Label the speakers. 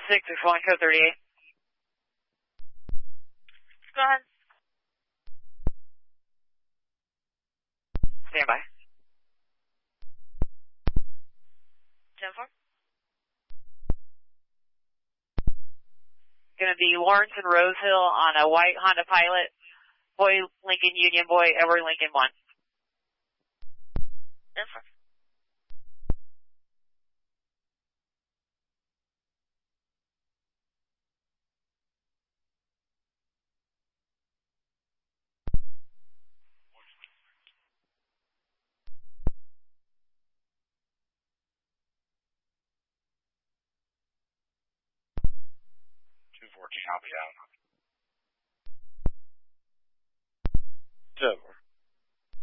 Speaker 1: 6, we're flying code 38.
Speaker 2: Go ahead.
Speaker 1: Stand by.
Speaker 2: 10-4.
Speaker 1: Gonna be Lawrence and Rosehill on a white Honda Pilot. Boy Lincoln Union, boy Edward Lincoln 1.
Speaker 2: 10-4.
Speaker 3: Copy out. 7.